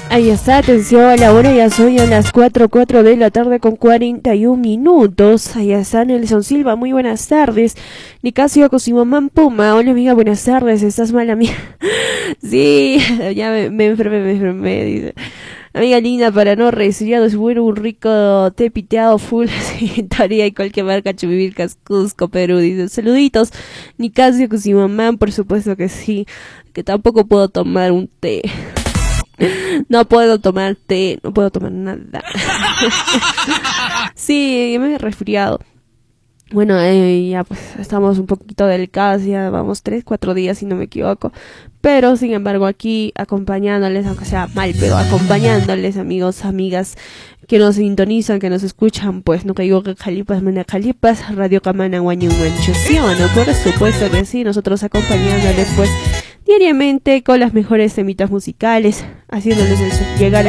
Ahí está, atención, la hora ya son a las 4 de la tarde con 41 minutos. Ahí está Nelson Silva, muy buenas tardes. Nicasio Cosimomán Puma, hola amiga, buenas tardes, ¿estás mal amiga? Sí, ya me enfermé, dice. Amiga linda, para no resfriado, es bueno un rico té piteado full, sí, Taría y cualquier marca, Chubivilcas, Cusco, Perú, dice. Saluditos, Nicasio Cosimomán, por supuesto que sí, que tampoco puedo tomar un té. No puedo tomar té, no puedo tomar nada. Sí, me he resfriado. Bueno, ya pues estamos un poquito delicados, ya vamos 3-4 días si no me equivoco. Pero sin embargo aquí acompañándoles, aunque sea mal, pero acompañándoles amigos, amigas que nos sintonizan, que nos escuchan, pues no caigo que Calipas, Mena Calipas, Radio Camana, Guañumancho, ¿sí o no? Por supuesto que sí, nosotros acompañándoles pues diariamente con las mejores temitas musicales, haciéndoles llegar